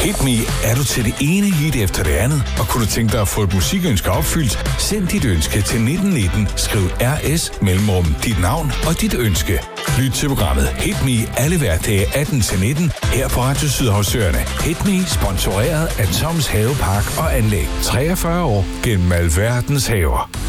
Hit Me, er du til det ene hit efter det andet, og kunne du tænke dig at få et musikønske opfyldt? Send dit ønske til 1919, skriv RS mellemrum dit navn og dit ønske. Lyt til programmet Hit Me alle hverdage 18-19 her på Radio Sydhavsøerne. Hit Me sponsoreret af Toms Havepark og Anlæg. 43 år gennem alverdens haver.